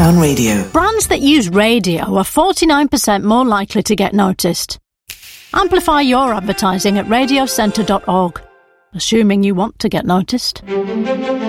Lockdown Radio. Brands that use radio are 49% more likely to get noticed. Amplify your advertising at radiocentre.org, assuming you want to get noticed.